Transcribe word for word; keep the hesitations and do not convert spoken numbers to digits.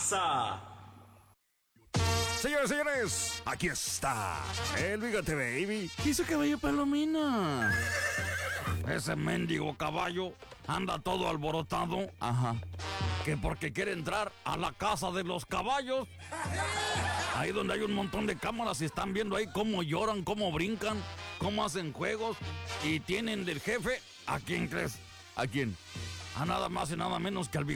pasa? Señores, señores, aquí está el Bigote Baby. Dice caballo Palomino. Ese mendigo caballo anda todo alborotado. Ajá. Que porque quiere entrar a la casa de los caballos. Ahí donde hay un montón de cámaras y están viendo ahí cómo lloran, cómo brincan, cómo hacen juegos. Y tienen del jefe, ¿a quién crees? ¿A quién? A nada más y nada menos que al Bigote.